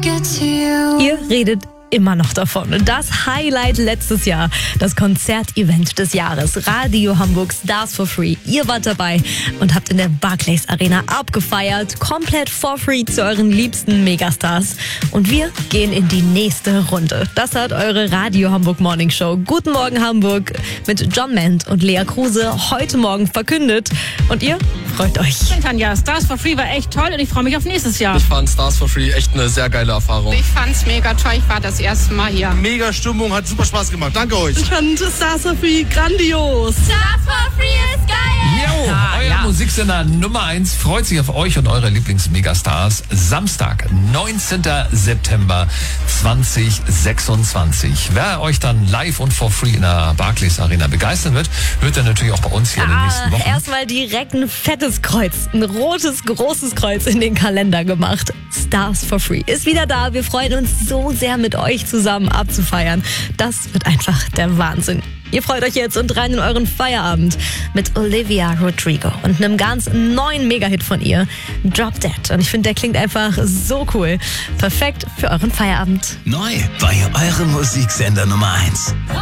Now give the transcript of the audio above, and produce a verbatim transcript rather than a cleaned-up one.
Ihr redet immer noch davon. Das Highlight letztes Jahr, das Konzertevent des Jahres, Radio Hamburg Stars for Free. Ihr wart dabei und habt in der Barclays Arena abgefeiert, komplett for free zu euren liebsten Megastars. Und wir gehen in die nächste Runde. Das hat eure Radio Hamburg Morning Show Guten Morgen Hamburg mit John Ment und Lea Kruse heute Morgen verkündet. Und ihr freut euch. Tanja, Stars for Free war echt toll und ich freue mich auf nächstes Jahr. Ich fand Stars for Free echt eine sehr geile Erfahrung. Ich fand's mega toll, ich war das erste Mal hier. Mega Stimmung, hat super Spaß gemacht. Danke euch. Ich fand Stars for Free grandios. Stars for Free ist geil. Jo, Ja, euer ja. Musiksender Nummer eins freut sich auf euch und eure Lieblings-Megastars. Samstag, neunzehnten September zweitausendsechsundzwanzig. Wer euch dann live und for free in der Barclays Arena begeistern wird, hört dann natürlich auch bei uns hier in den nächsten Ah, Wochen. erstmal direkt ein fettes Kreuz, ein rotes, großes Kreuz in den Kalender gemacht. Stars for Free ist wieder da. Wir freuen uns so sehr, mit euch zusammen abzufeiern. Das wird einfach der Wahnsinn. Ihr freut euch jetzt und rein in euren Feierabend mit Olivia Rodrigo und einem ganz neuen Megahit von ihr, Drop Dead. Und ich finde, der klingt einfach so cool. Perfekt für euren Feierabend. Neu bei eurem Musiksender Nummer eins.